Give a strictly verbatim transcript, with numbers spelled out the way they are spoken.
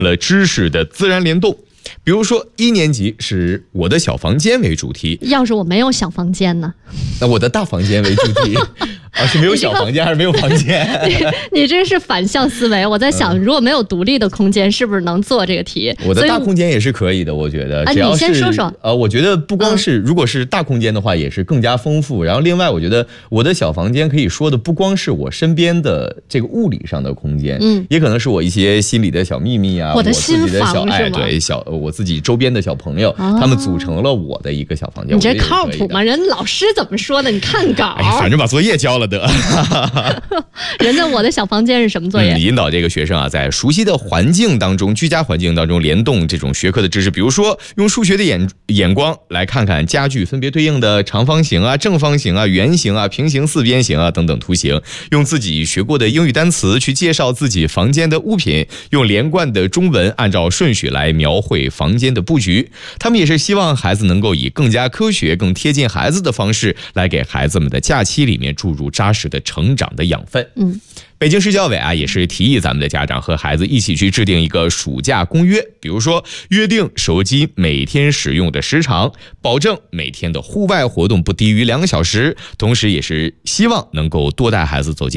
了知识的自然联动。比如说一年级是我的小房间为主题， 要是我没有小房间呢？ 那我的大房间为主题啊，是没有小房间还是没有房间？ 你, 你这是反向思维。我在想，如果没有独立的空间，是不是能做这个题？ 我的大空间也是可以的，我觉得。 啊， 只要是你先说说。 呃，我觉得不光是、嗯、如果是大空间的话，也是更加丰富。然后另外，我觉得我的小房间可以说的不光是我身边的这个物理上的空间，嗯，也可能是我一些心里的小秘密啊， 我的心房我自己的小爱，对小我自己周边的小朋友，哦、他们组成了我的一个小房间。 你这靠谱吗？人老师怎么说的？你看稿， 哎、反正把作业交了得。 人家我的小房间是什么作业？ 嗯、引导这个学生啊，在熟悉的环境当中，居家环境当中联动这种学科的知识，比如说用数学的眼眼光来看看家具分别对应的长方形啊、正方形啊、圆形啊、平行四边形啊等等图形，用自己学过的英语单词去介绍自己房间的物品，用连贯的中文按照顺序来描绘房间的布局。他们也是希望孩子能够以更加科学、更贴近孩子的方式来给孩子们的假期里面注入扎实的成长的养分。 嗯， 北京市教委啊也是提议咱们的家长和孩子一起去制定一个暑假公约，比如说约定手机每天使用的时长，保证每天的户外活动不低于两个小时，同时也是希望能够多带孩子走进